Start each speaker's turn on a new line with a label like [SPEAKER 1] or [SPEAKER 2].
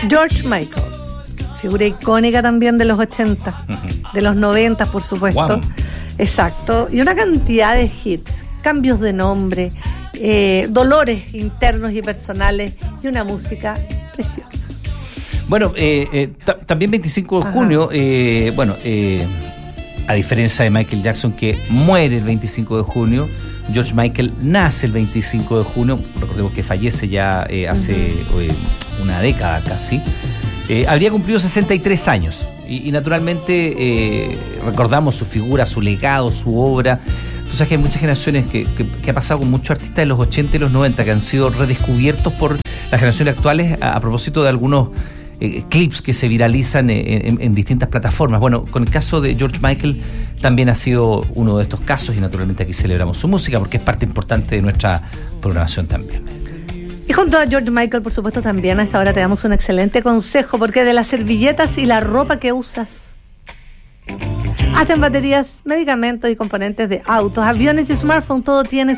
[SPEAKER 1] George Michael, figura icónica también de los 80, de los 90, por supuesto.
[SPEAKER 2] Wow.
[SPEAKER 1] Exacto, y una cantidad de hits, cambios de nombre, dolores internos y personales y una música preciosa.
[SPEAKER 2] Bueno, también 25 de junio, a diferencia de Michael Jackson, que muere el 25 de junio, George Michael nace el 25 de junio, recordemos que fallece ya hace una década casi. Habría cumplido 63 años y naturalmente recordamos su figura, su legado, su obra. Tú sabes que hay muchas generaciones que ha pasado con muchos artistas de los 80 y los 90 que han sido redescubiertos por las generaciones actuales a propósito de algunos clips que se viralizan en distintas plataformas. Bueno, con el caso de George Michael también ha sido uno de estos casos y naturalmente aquí celebramos su música porque es parte importante de nuestra programación también.
[SPEAKER 1] Y junto a George Michael, por supuesto, también a esta hora te damos un excelente consejo, porque de las servilletas y la ropa que usas hacen baterías, medicamentos y componentes de autos, aviones y smartphones, todo tienes